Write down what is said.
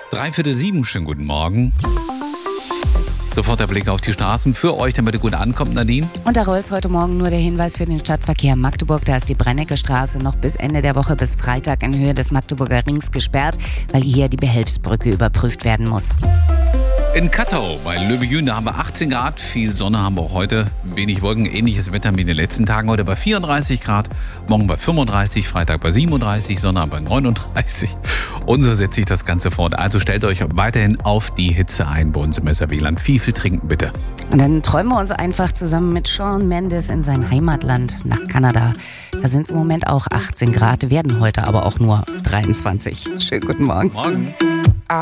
6:45, schönen guten Morgen. Sofort der Blick auf die Straßen für euch, damit ihr gut ankommt, Nadine. Und da rollt heute Morgen nur der Hinweis für den Stadtverkehr Magdeburg. Da ist die Brennecke-Straße noch bis Ende der Woche, bis Freitag in Höhe des Magdeburger Rings gesperrt, weil hier die Behelfsbrücke überprüft werden muss. In Kattau bei Löbejün, da haben wir 18 Grad, viel Sonne haben wir auch heute, wenig Wolken, ähnliches Wetter wie in den letzten Tagen. Heute bei 34 Grad, morgen bei 35, Freitag bei 37, Sonntag bei 39. Und so setzt sich das Ganze fort. Also stellt euch weiterhin auf die Hitze ein bei uns im SRW-Land. Viel trinken bitte. Und dann träumen wir uns einfach zusammen mit Shawn Mendes in sein Heimatland nach Kanada. Da sind es im Moment auch 18 Grad, werden heute aber auch nur 23. Schönen guten Morgen. Morgen.